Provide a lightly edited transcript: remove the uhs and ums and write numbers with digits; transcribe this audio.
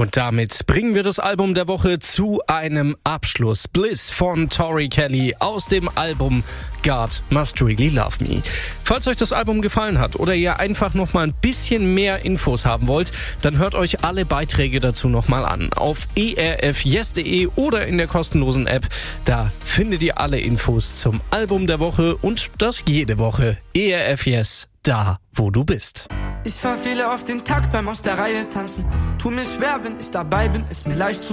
Und damit bringen wir das Album der Woche zu einem Abschluss. Bliss von Tori Kelly aus dem Album God Must Really Love Me. Falls euch das Album gefallen hat oder ihr einfach noch mal ein bisschen mehr Infos haben wollt, dann hört euch alle Beiträge dazu noch mal an. Auf erfyes.de oder in der kostenlosen App. Da findet ihr alle Infos zum Album der Woche und das jede Woche. ERF Yes, da wo du bist. Ich verfehle auf den Takt beim aus der Reihe tanzen. Tu mir schwer, wenn ich dabei bin, ist mir leicht zu